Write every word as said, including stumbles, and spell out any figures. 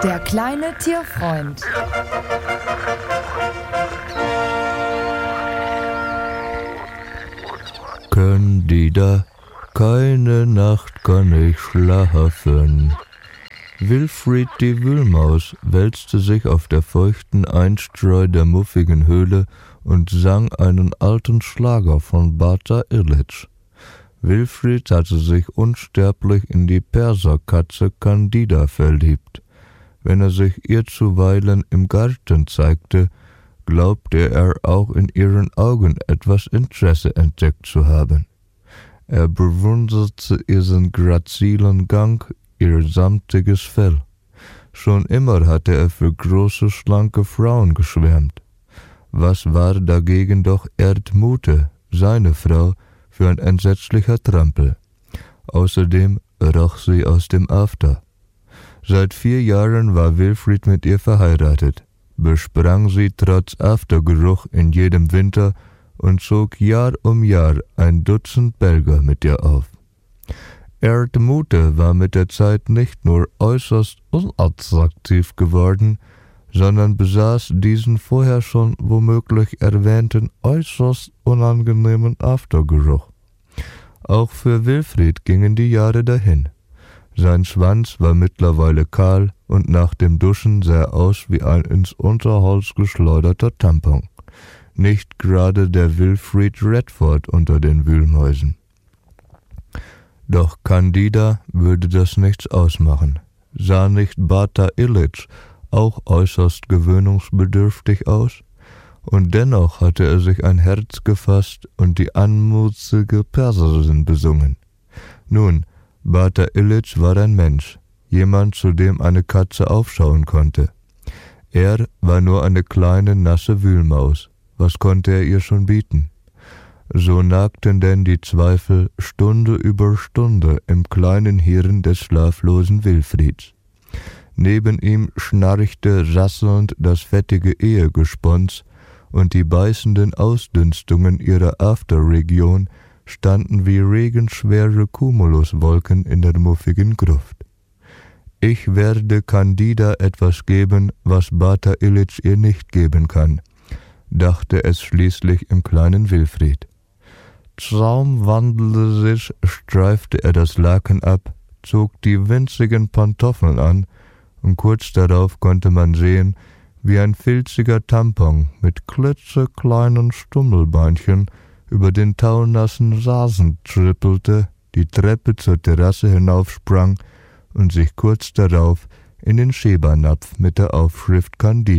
Der kleine Tierfreund. Candida, keine Nacht kann ich schlafen. Wilfried die Wühlmaus wälzte sich auf der feuchten Einstreu der muffigen Höhle und sang einen alten Schlager von Bata Illitsch. Wilfried hatte sich unsterblich in die Perserkatze Candida verliebt. Wenn er sich ihr zuweilen im Garten zeigte, glaubte er auch in ihren Augen etwas Interesse entdeckt zu haben. Er bewunderte ihren grazilen Gang, ihr samtiges Fell. Schon immer hatte er für große, schlanke Frauen geschwärmt. Was war dagegen doch Erdmute, seine Frau, für ein entsetzlicher Trampel. Außerdem roch sie aus dem After. Seit vier Jahren war Wilfried mit ihr verheiratet, besprang sie trotz Aftergeruch in jedem Winter und zog Jahr um Jahr ein Dutzend Belger mit ihr auf. Erdmute war mit der Zeit nicht nur äußerst unattraktiv geworden, sondern besaß diesen vorher schon womöglich erwähnten äußerst unangenehmen Aftergeruch. Auch für Wilfried gingen die Jahre dahin. Sein Schwanz war mittlerweile kahl und nach dem Duschen sah er aus wie ein ins Unterholz geschleuderter Tampon. Nicht gerade der Wilfried Redford unter den Wühlmäusen. Doch Candida würde das nichts ausmachen. Sah nicht Bata Illitsch auch äußerst gewöhnungsbedürftig aus? Und dennoch hatte er sich ein Herz gefasst und die anmutige Perserin besungen. Nun, Bata Illitsch war ein Mensch, jemand, zu dem eine Katze aufschauen konnte. Er war nur eine kleine, nasse Wühlmaus. Was konnte er ihr schon bieten? So nagten denn die Zweifel Stunde über Stunde im kleinen Hirn des schlaflosen Wilfrieds. Neben ihm schnarchte rasselnd das fettige Ehegespons, und die beißenden Ausdünstungen ihrer Afterregion standen wie regenschwere Cumuluswolken in der muffigen Gruft. Ich werde Candida etwas geben, was Bata Illitsch ihr nicht geben kann, dachte es schließlich im kleinen Wilfried. Zaum wandelte sich, streifte er das Laken ab, zog die winzigen Pantoffeln an, und kurz darauf konnte man sehen, wie ein filziger Tampon mit klitzekleinen Stummelbeinchen über den taunassen Rasen trippelte, die Treppe zur Terrasse hinaufsprang und sich kurz darauf in den Schäbernapf mit der Aufschrift Candida